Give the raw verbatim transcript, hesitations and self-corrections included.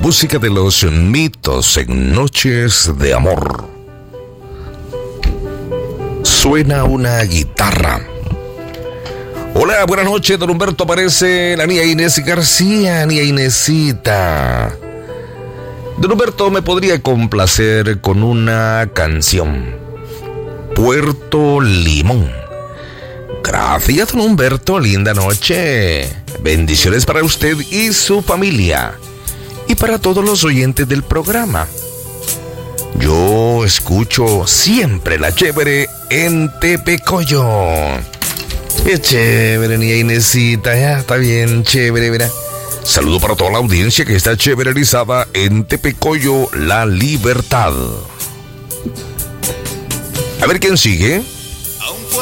música de los mitos en noches de amor. Suena una guitarra. Hola, buenas noches, don Humberto. Aparece la niña Inés García, niña Inesita. Don Humberto, ¿me podría complacer con una canción? Puerto Limón. Gracias, don Humberto. Linda noche. Bendiciones para usted y su familia. Y para todos los oyentes del programa. Yo escucho siempre la chévere en Tepecoyo. Qué chévere, niña Inesita. Ya está bien chévere, ¿verdad? Saludo para toda la audiencia que está chévererizada en Tepecoyo, La Libertad. A ver quién sigue.